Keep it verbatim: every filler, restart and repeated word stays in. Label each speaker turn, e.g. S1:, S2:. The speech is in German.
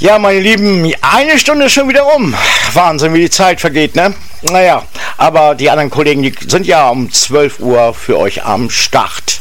S1: Ja, meine Lieben, eine Stunde ist schon wieder um. Wahnsinn, wie die Zeit vergeht, ne? Naja, aber die anderen Kollegen, die sind ja um zwölf Uhr für euch am Start.